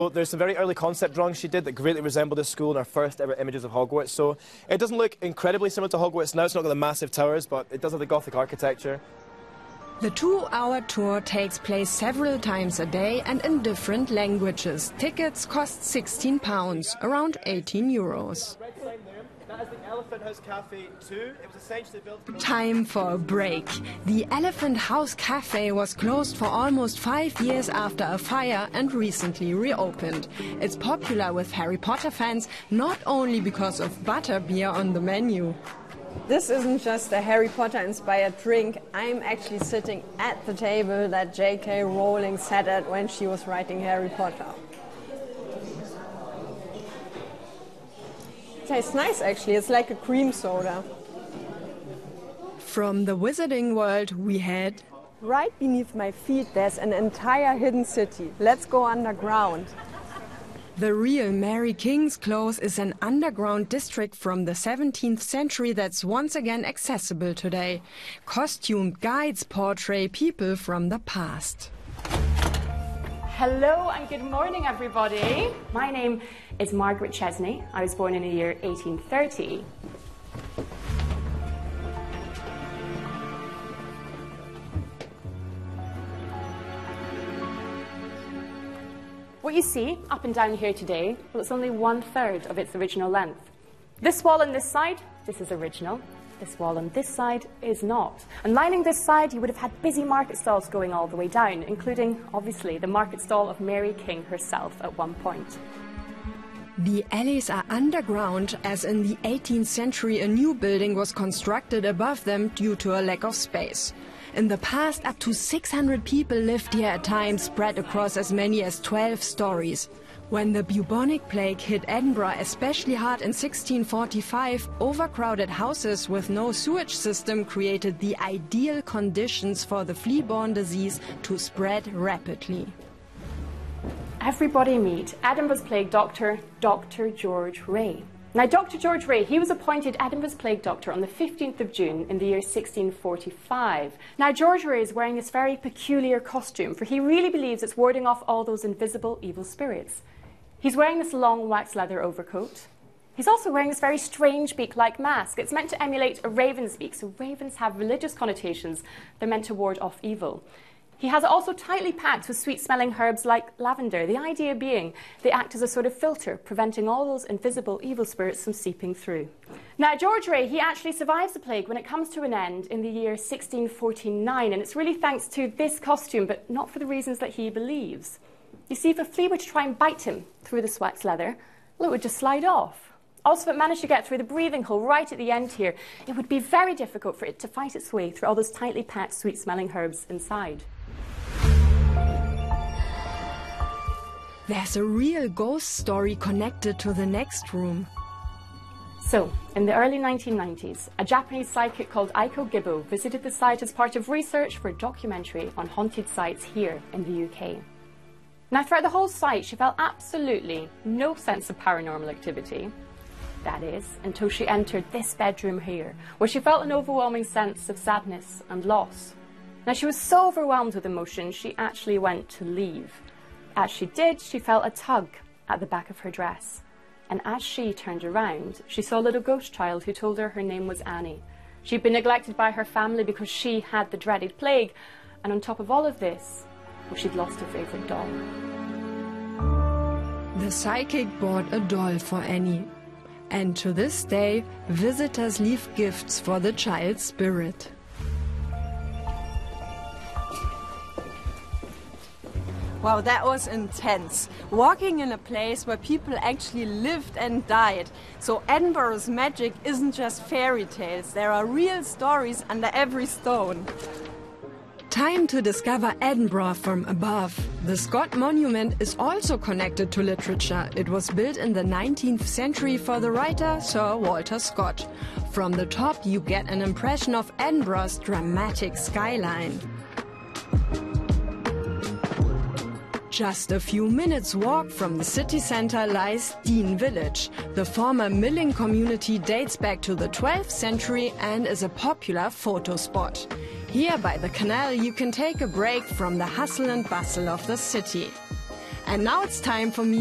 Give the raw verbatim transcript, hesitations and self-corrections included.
Well, there's some very early concept drawings she did that greatly resemble this school in our first ever images of Hogwarts. So it doesn't look incredibly similar to Hogwarts now. It's not got the massive towers, but it does have the Gothic architecture. The two-hour tour takes place several times a day and in different languages. Tickets cost sixteen pounds, around eighteen euros. That is the Elephant House Cafe two. It was essentially built... Time for a break. The Elephant House Cafe was closed for almost five years after a fire and recently reopened. It's popular with Harry Potter fans, not only because of butterbeer on the menu. This isn't just a Harry Potter-inspired drink. I'm actually sitting at the table that J K Rowling sat at when she was writing Harry Potter. Tastes nice, actually. It's like a cream soda. From the Wizarding World we head... Right beneath my feet there's an entire hidden city. Let's go underground. The real Mary King's Close is an underground district from the seventeenth century that's once again accessible today. Costumed guides portray people from the past. Hello and good morning, everybody. My name is Margaret Chesney. I was born in the year eighteen thirty. What you see up and down here today, well, it's only one third of its original length. This wall on this side, this is original. This wall on this side is not. And lining this side, you would have had busy market stalls going all the way down, including, obviously, the market stall of Mary King herself at one point. The alleys are underground, as in the eighteenth century a new building was constructed above them due to a lack of space. In the past, up to six hundred people lived here at times, spread across as many as twelve stories. When the bubonic plague hit Edinburgh especially hard in sixteen forty-five, overcrowded houses with no sewage system created the ideal conditions for the flea-borne disease to spread rapidly. Everybody meet Edinburgh's plague doctor, Doctor George Ray. Now, Doctor George Ray, he was appointed Edinburgh's plague doctor on the fifteenth of June in the year sixteen forty-five. Now, George Ray is wearing this very peculiar costume, for he really believes it's warding off all those invisible evil spirits. He's wearing this long wax leather overcoat. He's also wearing this very strange beak-like mask. It's meant to emulate a raven's beak, so ravens have religious connotations. They're meant to ward off evil. He has it also tightly packed with sweet-smelling herbs like lavender, the idea being they act as a sort of filter, preventing all those invisible evil spirits from seeping through. Now, George Ray, he actually survives the plague when it comes to an end in the year sixteen forty-nine, and it's really thanks to this costume, but not for the reasons that he believes. You see, if a flea were to try and bite him through the wax leather, well, it would just slide off. Also, if it managed to get through the breathing hole right at the end here, it would be very difficult for it to fight its way through all those tightly packed, sweet-smelling herbs inside. There's a real ghost story connected to the next room. So, in the early nineteen nineties, a Japanese psychic called Aiko Gibbo visited the site as part of research for a documentary on haunted sites here in the U K. Now, throughout the whole site, she felt absolutely no sense of paranormal activity. That is, until she entered this bedroom here, where she felt an overwhelming sense of sadness and loss. Now, she was so overwhelmed with emotion, she actually went to leave. As she did, she felt a tug at the back of her dress. And as she turned around, she saw a little ghost child who told her her name was Annie. She'd been neglected by her family because she had the dreaded plague. And on top of all of this, well, she'd lost her favourite doll. The psychic bought a doll for Annie. And to this day, visitors leave gifts for the child's spirit. Wow, that was intense. Walking in a place where people actually lived and died. So Edinburgh's magic isn't just fairy tales. There are real stories under every stone. Time to discover Edinburgh from above. The Scott Monument is also connected to literature. It was built in the nineteenth century for the writer Sir Walter Scott. From the top you get an impression of Edinburgh's dramatic skyline. Just a few minutes' walk from the city centre lies Dean Village. The former milling community dates back to the twelfth century and is a popular photo spot. Here by the canal you can take a break from the hustle and bustle of the city. And now it's time for me